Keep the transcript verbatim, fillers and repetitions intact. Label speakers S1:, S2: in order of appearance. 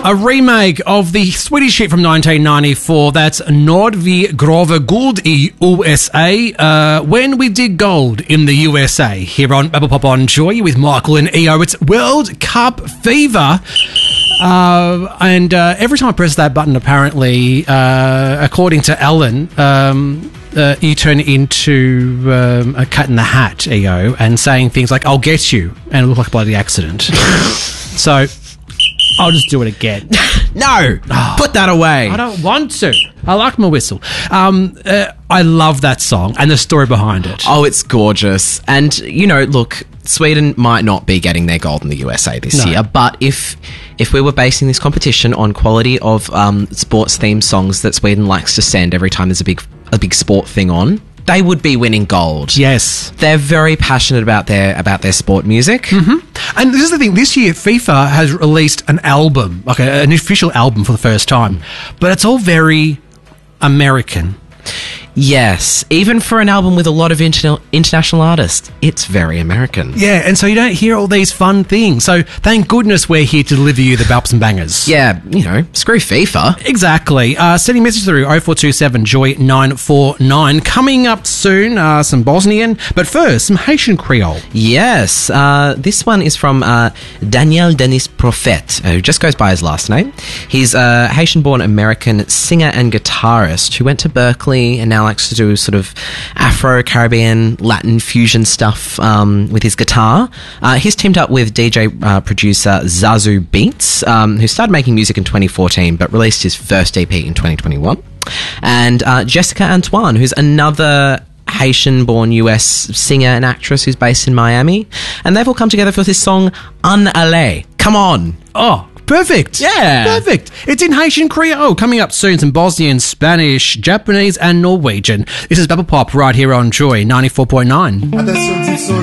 S1: a remake of the Swedish hit from nineteen ninety-four. That's Nord vi Grova Guld i U S A. Uh, when we dig gold in the U S A. Here on Bubble Pop on Joy with Michael and E O. It's World Cup fever. Uh, and uh, every time I press that button, apparently, uh, according to Ellen, um, uh, you turn into um, a cat in the hat, E O, and saying things like, I'll get you, and it look like a bloody accident. So, I'll just do it again.
S2: No! Oh, put that away.
S1: I don't want to. I like my whistle. Um, uh, I love that song and the story behind it.
S2: Oh, it's gorgeous. And, you know, look, Sweden might not be getting their gold in the U S A this
S1: No.
S2: year, but if if we were basing this competition on quality of um, sports-themed songs that Sweden likes to send every time there's a big a big sport thing on, they would be winning gold.
S1: Yes.
S2: They're very passionate about their about their sport music.
S1: Mm-hmm. And this is the thing, this year FIFA has released an album, like a, an official album for the first time, but it's all very American.
S2: Yes, even for an album with a lot of interna- international artists, it's very American.
S1: Yeah, and so you don't hear all these fun things. So thank goodness we're here to deliver you the Balps and Bangers.
S2: Yeah, you know, screw FIFA.
S1: Exactly. Uh, sending message through oh four two seven Joy nine four nine. Coming up soon, uh, some Bosnian, but first, some Haitian Creole.
S2: Yes, uh, this one is from uh, Daniel Denis Prophet, who just goes by his last name. He's a Haitian-born American singer and guitarist who went to Berkeley and now likes to do sort of Afro-Caribbean, Latin fusion stuff um, with his guitar. Uh, he's teamed up with D J uh, producer Zazu Beats, um, who started making music in twenty fourteen but released his first E P in twenty twenty-one. And uh, Jessica Antoine, who's another Haitian-born U S singer and actress who's based in Miami. And they've all come together for this song, Un Allez. Come on.
S1: Oh, perfect.
S2: Yeah.
S1: Perfect. It's in Haitian Creole. Coming up soon, some Bosnian, Spanish, Japanese and Norwegian. This is Bubble Pop right here on Joy ninety-four point nine.